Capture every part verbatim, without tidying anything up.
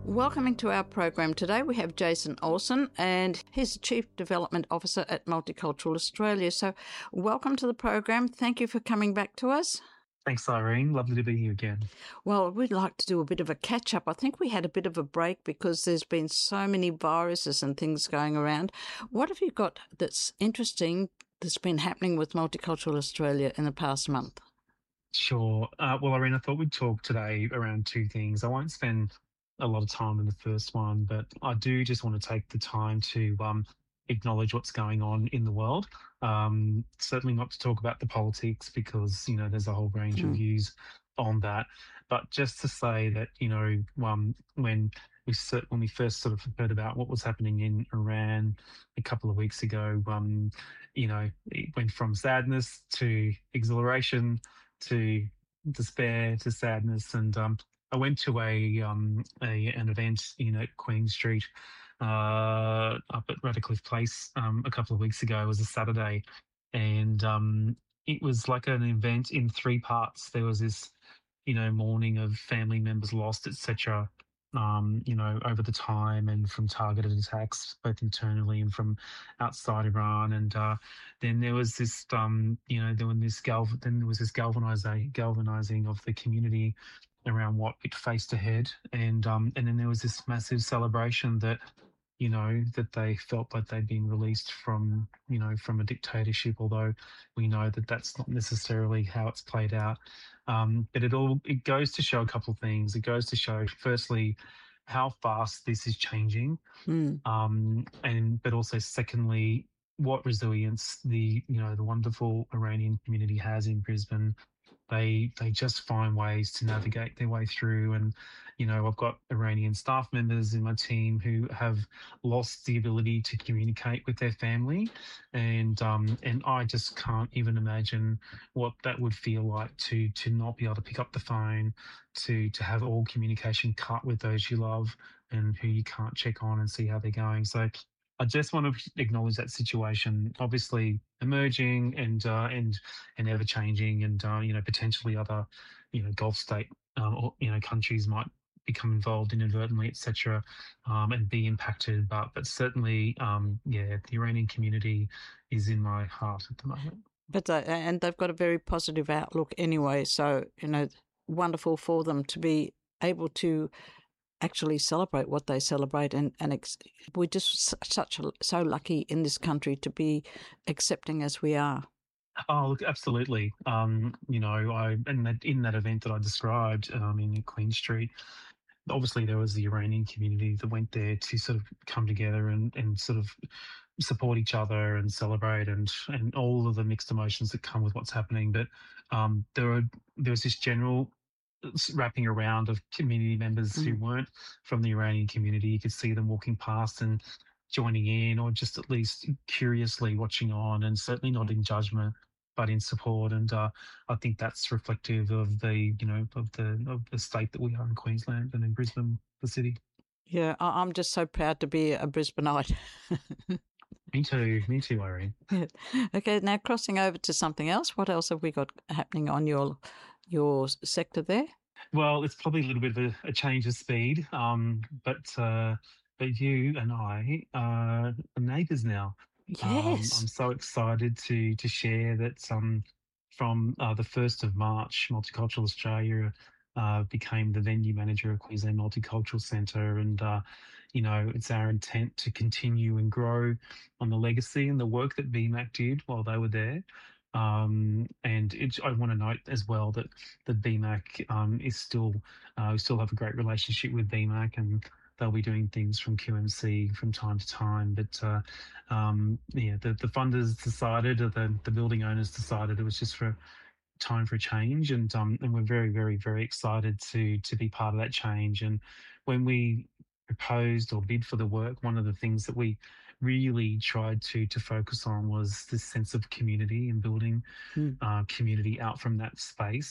Welcoming to our program today, we have Jason Olsen, and he's the Chief Development Officer at Multicultural Australia. So welcome to the program. Thank you for coming back to us. Thanks, Irene. Lovely to be here again. Well, we'd like to do a bit of a catch-up. I think we had a bit of a break because there's been so many viruses and things going around. What have you got that's interesting that's been happening with Multicultural Australia in the past month? Sure. Uh, well, Irene, I thought we'd talk today around two things. I won't spend a lot of time in the first one, but I do just want to take the time to um, acknowledge what's going on in the world. Um, certainly not to talk about the politics because, you know, there's a whole range Mm. of views on that. But just to say that, you know, um, when we when we first sort of heard about what was happening in Iran a couple of weeks ago, um, you know, it went from sadness to exhilaration to despair to sadness. And um, I went to a, um, a an event in at Queen Street uh, up at Radcliffe Place um, a couple of weeks ago. It was a Saturday, and um, it was like an event in three parts. There was this, you know, mourning of family members lost, et cetera. Um, you know, over the time and from targeted attacks, both internally and from outside Iran. And uh, then there was this, um, you know, there was this gal- then there was this galvanizing, galvanizing of the community around what it faced ahead, and um, and then there was this massive celebration that, you know, that they felt like they'd been released from, you know, from a dictatorship. Although we know that that's not necessarily how it's played out. Um, but it all it goes to show a couple of things. It goes to show, firstly, how fast this is changing, Mm. um, and but also secondly, what resilience the you know the wonderful Iranian community has in Brisbane. They they just find ways to navigate their way through. And you know, I've got Iranian staff members in my team who have lost the ability to communicate with their family, and um, and I just can't even imagine what that would feel like to to not be able to pick up the phone, to to have all communication cut with those you love and who you can't check on and see how they're going. So I just want to acknowledge that situation, obviously emerging and uh, and and ever changing, and uh, you know, potentially other, you know, Gulf state um, or you know countries might become involved inadvertently, et cetera, um, and be impacted. But but certainly, um, yeah, the Iranian community is in my heart at the moment. But uh, and they've got a very positive outlook anyway. So you know, wonderful for them to be able to actually celebrate what they celebrate, and and ex- we're just such a, so lucky in this country to be accepting as we are. Oh, look, absolutely. Um, you know, I in that in that event that I described um, in Queen Street, obviously there was the Iranian community that went there to sort of come together and, and sort of support each other and celebrate, and and all of the mixed emotions that come with what's happening. But um, there were there was this general wrapping around of community members who Mm. weren't from the Iranian community. You could see them walking past and joining in, or just at least curiously watching on, and certainly not in judgment, but in support. And uh, I think that's reflective of the, you know, of the of the state that we are in Queensland and in Brisbane, the city. Yeah, I- I'm just so proud to be a Brisbaneite. Me too. Me too, Irene. Yeah. Okay, now crossing over to something else. What else have we got happening on your your sector there? Well, it's probably a little bit of a, a change of speed, um, but uh, but you and I are neighbours now. Um, I'm Yes. so excited to to share that um, from uh, the first of March, Multicultural Australia uh, became the venue manager of Queensland Multicultural Centre, and uh, you know, it's our intent to continue and grow on the legacy and the work that V MAC did while they were there. Um, and it, I want to note as well that the V MAC um, is still, uh, we still have a great relationship with V MAC, and they'll be doing things from Q M C from time to time. But uh, um, yeah, the, the funders decided, or the, the building owners decided it was just for time for a change, and um, and we're very, very, very excited to to be part of that change. And when we proposed or bid for the work, one of the things that we really tried to to focus on was this sense of community and building Mm. uh, community out from that space.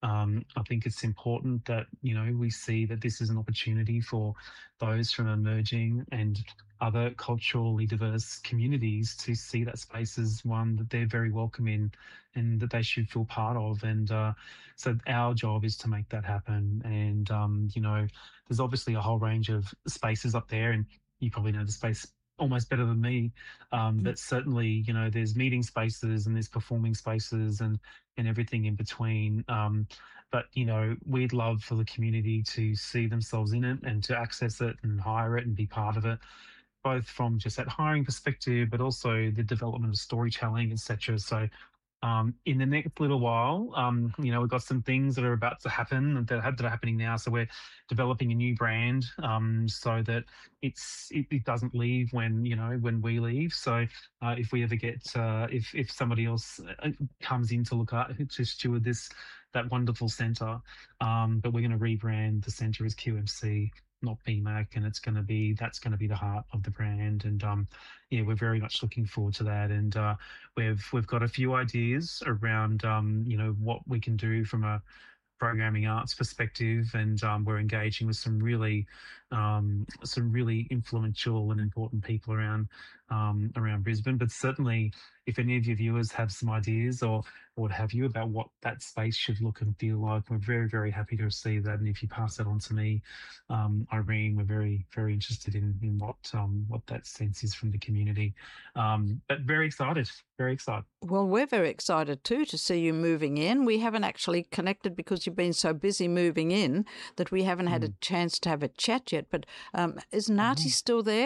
Um, I think it's important that, you know, we see that this is an opportunity for those from emerging and other culturally diverse communities to see that space as one that they're very welcome in and that they should feel part of. And uh, so our job is to make that happen. And, um, you know, there's obviously a whole range of spaces up there, and you probably know the space almost better than me. Um, Mm. but certainly, you know, there's meeting spaces and there's performing spaces and and everything in between. Um, but you know, we'd love for the community to see themselves in it and to access it and hire it and be part of it, both from just that hiring perspective, but also the development of storytelling, et cetera. So um, in the next little while, um, you know, we've got some things that are about to happen that, have, that are happening now. So we're developing a new brand um, so that it's it, it doesn't leave when you know when we leave. So uh, if we ever get uh, if if somebody else uh, comes in to look at to steward this that wonderful centre, um, but we're going to rebrand the centre as Q M C, not B MAC, and it's going to be that's going to be the heart of the brand. And um, yeah, we're very much looking forward to that. And uh, we've we've got a few ideas around um, you know what we can do from a programming arts perspective, and um, we're engaging with some really um, some really influential and important people around um, around Brisbane. But certainly, if any of your viewers have some ideas or, or what have you about what that space should look and feel like, we're very very happy to receive that. And if you pass that on to me, um, Irene, we're very very interested in in what um, what that sense is from the community. Um, but very excited, very excited. Well, we're very excited too to see you moving in. We haven't actually connected because you've been so busy moving in that we haven't had a Mm. chance to have a chat yet. But um, is Nati Oh. still there?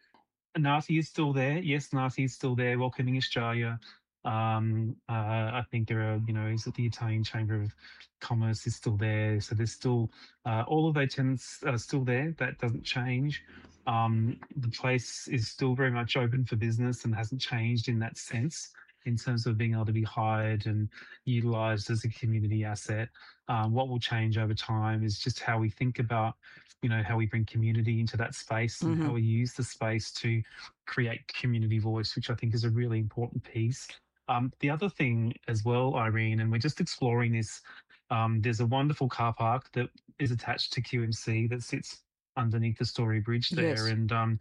Nati is still there. Yes, Nati is still there, welcoming Australia. Um, uh, I think there are, you know, is it the Italian Chamber of Commerce is still there. So there's still uh, all of those tenants are still there. That doesn't change. Um, the place is still very much open for business and hasn't changed in that sense in terms of being able to be hired and utilised as a community asset. Um, what will change over time is just how we think about, you know, how we bring community into that space and Mm-hmm. how we use the space to create community voice, which I think is a really important piece. Um, the other thing as well, Irene, and we're just exploring this, um, there's a wonderful car park that is attached to Q M C that sits underneath the Story Bridge there. Yes. And um,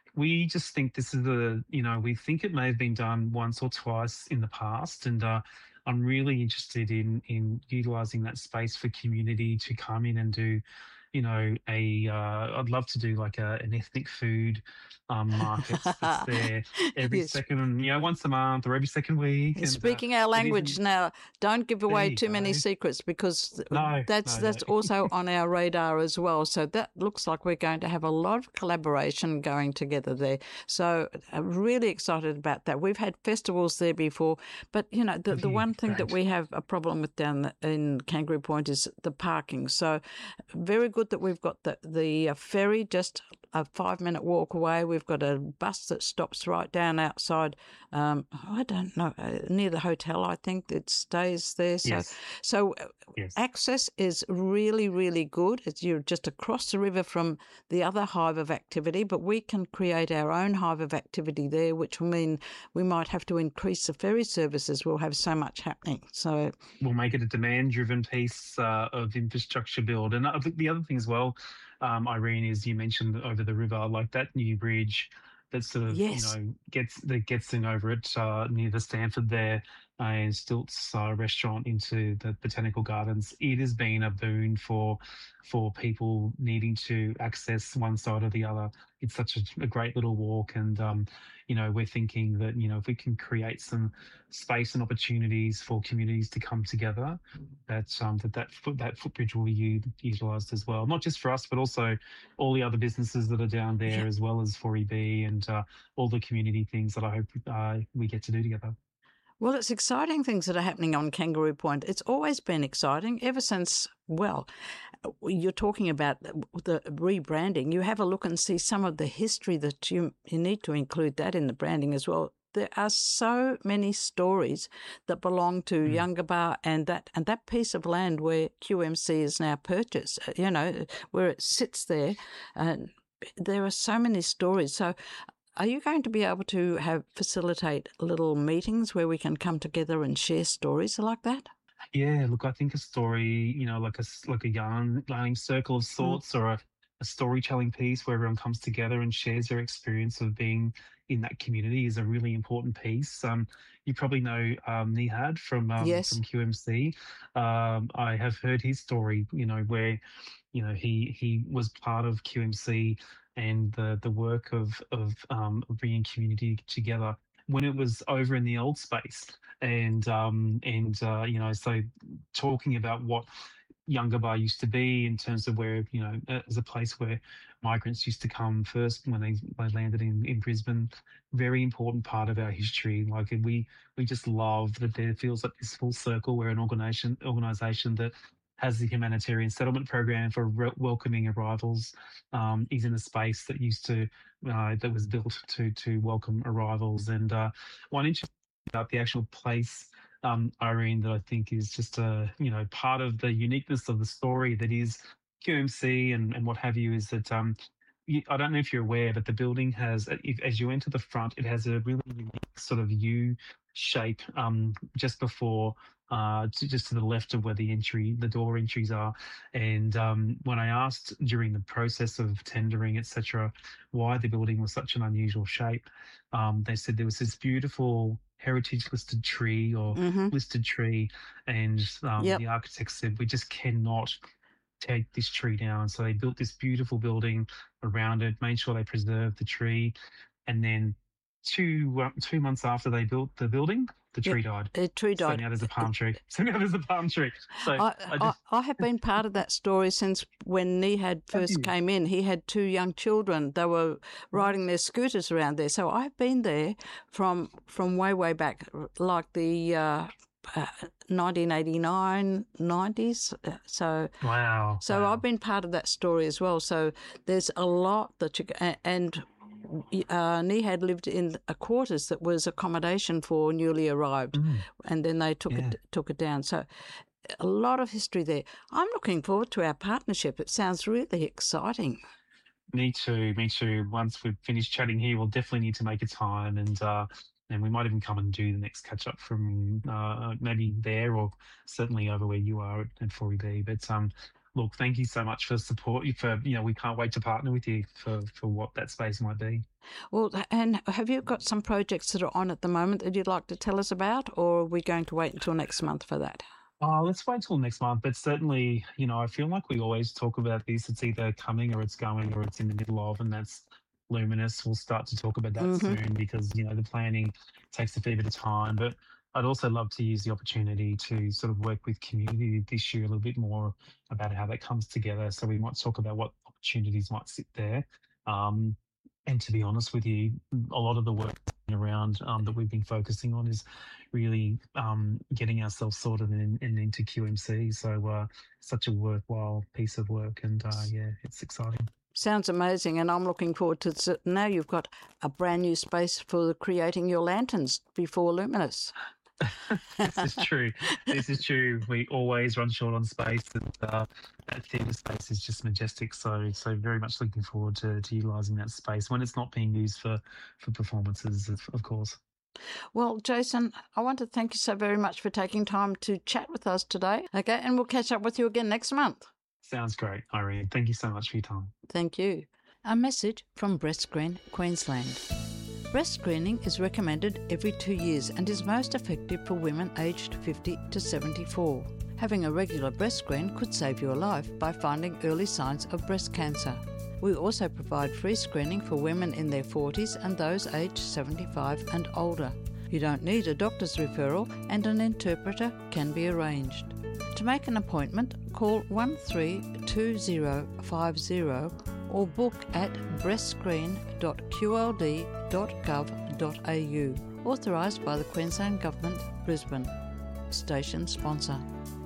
we just think this is a, you know, we think it may have been done once or twice in the past. And uh, I'm really interested in in utilising that space for community to come in and do, you know, a, uh, I'd love to do like a, an ethnic food um, market that's there every Yes. second, you know, once a month or every second week. And uh, Speaking our it language isn't, now, don't give there away you too many go. secrets because No, that's no, no. that's also on our radar as well. So that looks like we're going to have a lot of collaboration going together there. So I'm really excited about that. We've had festivals there before, but you know the Have the you? one thing that Great. we have a problem with down in Kangaroo Point is the parking. So very good that we've got the the ferry just a five minute walk away. We've got a bus that stops right down outside. Um, I don't know, uh, near the hotel. I think it stays there. So, Yes, so uh, yes. access is really, really good. It's, you're just across the river from the other hive of activity, but we can create our own hive of activity there, which will mean we might have to increase the ferry services. We'll have so much happening. So, We'll make it a demand-driven piece uh, of infrastructure build. And I think the other thing as well, um, Irene, is you mentioned over the river, like that new bridge that sort of, you yes. know, gets that gets in over it uh, near the Stanford there uh, and Stilts uh, restaurant into the botanical gardens. It has been a boon for for people needing to access one side or the other. It's such a, a great little walk, and um, you know, we're thinking that you know if we can create some space and opportunities for communities to come together, that um, that that, foot, that footbridge will be utilised as well, not just for us, but also all the other businesses that are down there, Yeah. as well as four E B and uh, all the community things that I hope uh, we get to do together. Well, it's exciting things that are happening on Kangaroo Point. It's always been exciting ever since, well, you're talking about the rebranding. You have a look and see some of the history that you, you need to include that in the branding as well. There are so many stories that belong to Mm. Yungabar and that and that piece of land where Q M C is now purchased, you know, where it sits there. And there are so many stories. So are you going to be able to have facilitate little meetings where we can come together and share stories like that? Yeah, look, I think a story, you know, like a s- like a yarn yarning circle of Mm. sorts, or a, a storytelling piece where everyone comes together and shares their experience of being in that community is a really important piece. Um, you probably know um, Nihad from um, Yes. from Q M C. Um, I have heard his story, you know, where you know he he was part of Q M C and the the work of of um, bringing community together when it was over in the old space, and um and uh you know so talking about what Younger Bar used to be in terms of where, you know, uh, as a place where migrants used to come first when they, they landed in, in Brisbane. Very important part of our history. Like we we just love that there feels like this full circle where an organisation organisation that has the humanitarian settlement program for re- welcoming arrivals um, is in a space that used to uh, that was built to to welcome arrivals. And uh, one interesting about the actual place, um, Irene, that I think is just a, you know, part of the uniqueness of the story that is Q M C and, and what have you, is that um, you, I don't know if you're aware, but the building has, if, as you enter the front, it has a really unique sort of U shape um, just before, uh, to, just to the left of where the entry, the door entries are. And um, when I asked during the process of tendering, et cetera, why the building was such an unusual shape, um, they said there was this beautiful heritage listed tree or Mm-hmm. listed tree, and um, Yep. the architect said we just cannot take this tree down. So they built this beautiful building around it, made sure they preserved the tree, and then two uh, two months after they built the building, the Yep. tree died. A tree So died. now there's a palm tree. So now there's a palm tree. So I, I I, just I have been part of that story since when Nihad have first you. came in. He had two young children. They were Right. riding their scooters around there. So I've been there from from way, way back, like the uh, uh, nineteen eighty-nine, nineties. Uh, So Wow. so I've Wow. been part of that story as well. So there's a lot that you a- and. Uh, Nihad lived in a quarters that was accommodation for newly arrived, Mm, and then they took yeah. it took it down. So a lot of history there. I'm looking forward to our partnership. It sounds really exciting. Me too. Me too. Once we've finished chatting here, we'll definitely need to make a time, and uh, and we might even come and do the next catch up from uh, maybe there, or certainly over where you are at, at four E B. But um, look, thank you so much for support. For, you know, we can't wait to partner with you for for what that space might be. Well, and have you got some projects that are on at the moment that you'd like to tell us about, or are we going to wait until next month for that? Oh, let's wait till next month. But certainly, you know, I feel like we always talk about this. It's either coming or it's going or it's in the middle of, and that's Luminous. We'll start to talk about that Mm-hmm. soon because, you know, the planning takes a fair bit of time. But I'd also love to use the opportunity to sort of work with community this year a little bit more about how that comes together. So we might talk about what opportunities might sit there. Um, and to be honest with you, a lot of the work around um, that we've been focusing on is really um, getting ourselves sorted and, and into Q M C. So uh, such a worthwhile piece of work, and uh, yeah, it's exciting. Sounds amazing, and I'm looking forward to it. Now you've got a brand new space for creating your lanterns before Luminous. This is true. This is true. We always run short on space, and uh, that theatre space is just majestic. So, so very much looking forward to, to utilising that space when it's not being used for for performances, of, of course. Well, Jason, I want to thank you so very much for taking time to chat with us today. Okay, and we'll catch up with you again next month. Sounds great, Irene. Thank you so much for your time. Thank you. A message from Breast Screen Queensland. Breast screening is recommended every two years and is most effective for women aged fifty to seventy-four. Having a regular breast screen could save your life by finding early signs of breast cancer. We also provide free screening for women in their forties and those aged seventy-five and older. You don't need a doctor's referral and an interpreter can be arranged. To make an appointment, call one three two zero five zero or book at breastscreen dot q l d dot gov dot a u. Authorised by the Queensland Government, Brisbane. Station sponsor.